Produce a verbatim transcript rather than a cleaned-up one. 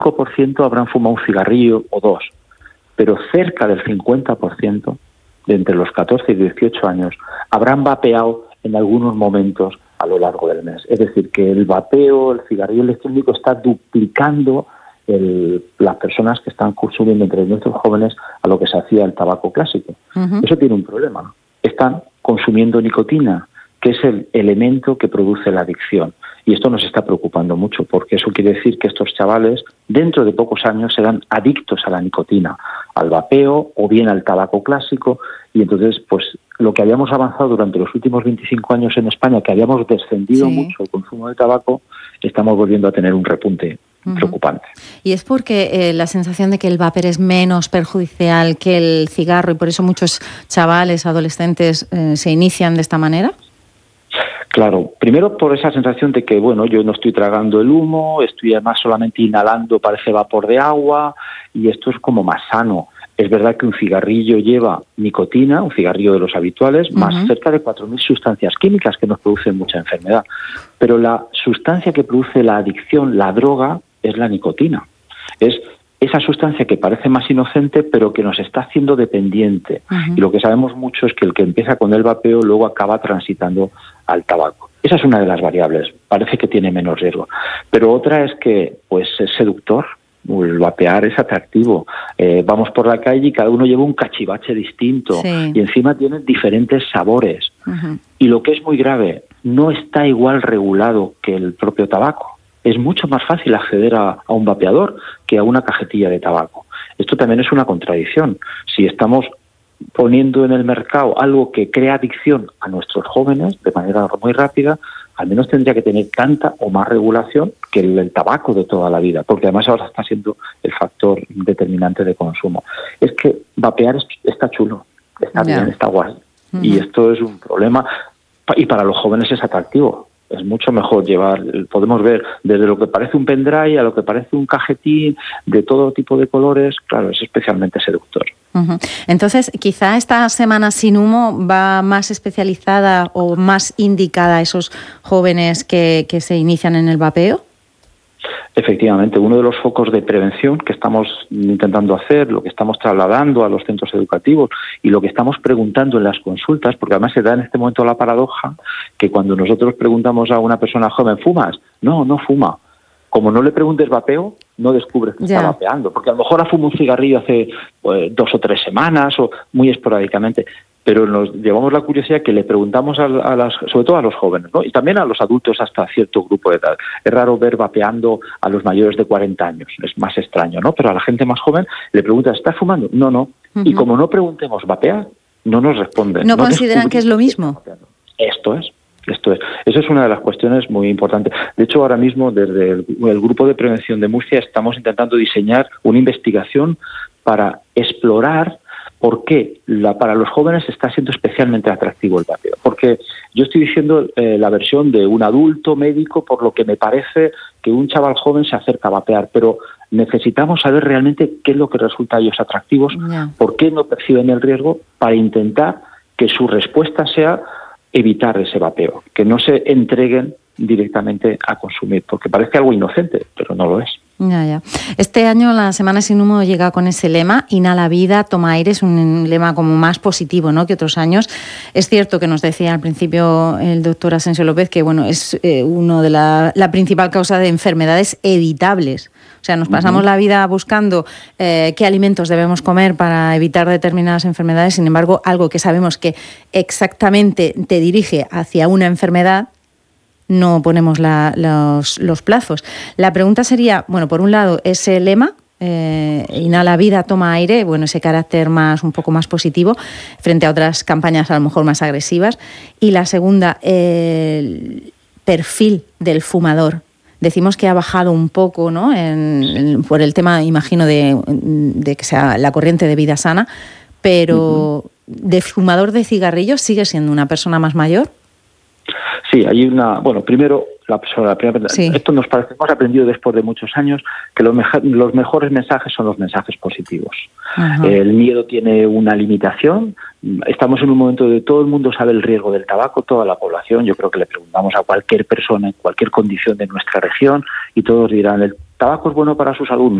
cinco por ciento habrán fumado un cigarrillo o dos, pero cerca del cincuenta por ciento de entre los catorce y dieciocho años habrán vapeado en algunos momentos a lo largo del mes. Es decir, que el vapeo, el cigarrillo electrónico está duplicando el, las personas que están consumiendo entre nuestros jóvenes a lo que se hacía el tabaco clásico. Uh-huh. Eso tiene un problema. Están consumiendo nicotina, que es el elemento que produce la adicción. Y esto nos está preocupando mucho, porque eso quiere decir que estos chavales, dentro de pocos años, serán adictos a la nicotina, al vapeo o bien al tabaco clásico. Y entonces, pues lo que habíamos avanzado durante los últimos veinticinco años en España, que habíamos descendido sí. mucho el consumo de tabaco, estamos volviendo a tener un repunte uh-huh. preocupante. Y es porque eh, la sensación de que el vapor es menos perjudicial que el cigarro y por eso muchos chavales, adolescentes, eh, se inician de esta manera. Claro, primero por esa sensación de que, bueno, yo no estoy tragando el humo, estoy además solamente inhalando, parece vapor de agua, y esto es como más sano. Es verdad que un cigarrillo lleva nicotina, un cigarrillo de los habituales, uh-huh. más cerca de cuatro mil sustancias químicas que nos producen mucha enfermedad. Pero la sustancia que produce la adicción, la droga, es la nicotina. Es esa sustancia que parece más inocente, pero que nos está haciendo dependiente. Uh-huh. Y lo que sabemos mucho es que el que empieza con el vapeo luego acaba transitando al tabaco. Esa es una de las variables. Parece que tiene menos riesgo. Pero otra es que pues es seductor. El vapear es atractivo. Eh, vamos por la calle y cada uno lleva un cachivache distinto. Sí. Y encima tienen diferentes sabores. Uh-huh. Y lo que es muy grave, no está igual regulado que el propio tabaco. Es mucho más fácil acceder a, a un vapeador que a una cajetilla de tabaco. Esto también es una contradicción. Si estamos poniendo en el mercado algo que crea adicción a nuestros jóvenes de manera muy rápida, al menos tendría que tener tanta o más regulación que el, el tabaco de toda la vida, porque además ahora está siendo el factor determinante de consumo. Es que vapear es, está chulo, está yeah. bien, está guay. Uh-huh. Y esto es un problema, y para los jóvenes es atractivo. Es mucho mejor llevar, podemos ver desde lo que parece un pendrive a lo que parece un cajetín de todo tipo de colores, claro, es especialmente seductor. Uh-huh. Entonces, quizá esta semana sin humo va más especializada o más indicada a esos jóvenes que, que se inician en el vapeo. Efectivamente, uno de los focos de prevención que estamos intentando hacer, lo que estamos trasladando a los centros educativos y lo que estamos preguntando en las consultas, porque además se da en este momento la paradoja que cuando nosotros preguntamos a una persona joven, ¿fumas? No, no fuma. Como no le preguntes vapeo, no descubres que ya. está vapeando, porque a lo mejor ha fumado un cigarrillo hace pues, dos o tres semanas o muy esporádicamente. Pero nos llevamos la curiosidad que le preguntamos a, a las, sobre todo a los jóvenes, ¿no? Y también a los adultos hasta cierto grupo de edad. Es raro ver vapeando a los mayores de cuarenta años, es más extraño, ¿no? Pero a la gente más joven le preguntas, ¿estás fumando? No, no. Uh-huh. Y como no preguntemos, ¿vapea? No nos responden. ¿No, no consideran que es lo mismo? Esto es. Esto es. Eso es una de las cuestiones muy importantes. De hecho, ahora mismo, desde el, el Grupo de Prevención de Murcia, estamos intentando diseñar una investigación para explorar por qué la, para los jóvenes está siendo especialmente atractivo el vapeo. Porque yo estoy diciendo eh, la versión de un adulto médico, por lo que me parece que un chaval joven se acerca a vapear, pero necesitamos saber realmente qué es lo que resulta a ellos atractivos, yeah. por qué no perciben el riesgo, para intentar que su respuesta sea evitar ese vapeo, que no se entreguen directamente a consumir, porque parece algo inocente, pero no lo es. Ya, ya. Este año la Semana Sin Humo llega con ese lema, inhala vida, toma aire, es un lema como más positivo, ¿no?, que otros años. Es cierto que nos decía al principio el doctor Asensio López que bueno, es eh, uno de la, la principal causa de enfermedades evitables. O sea, nos pasamos uh-huh. la vida buscando eh, qué alimentos debemos comer para evitar determinadas enfermedades. Sin embargo, algo que sabemos que exactamente te dirige hacia una enfermedad, no ponemos la, los, los plazos. La pregunta sería, bueno, por un lado, ese lema, eh, inhala vida, toma aire, bueno, ese carácter más un poco más positivo frente a otras campañas a lo mejor más agresivas. Y la segunda, eh, el perfil del fumador. Decimos que ha bajado un poco, ¿no?, en, en, por el tema, imagino, de, de que sea la corriente de vida sana, pero uh-huh. ¿de fumador de cigarrillos sigue siendo una persona más mayor? Sí, hay una... Bueno, primero, la persona, la primera, sí. esto nos parece, hemos aprendido después de muchos años que los, meja, los mejores mensajes son los mensajes positivos. Uh-huh. El miedo tiene una limitación. Estamos en un momento de todo el mundo sabe el riesgo del tabaco, toda la población. Yo creo que le preguntamos a cualquier persona en cualquier condición de nuestra región y todos dirán el ¿tabaco es bueno para su salud?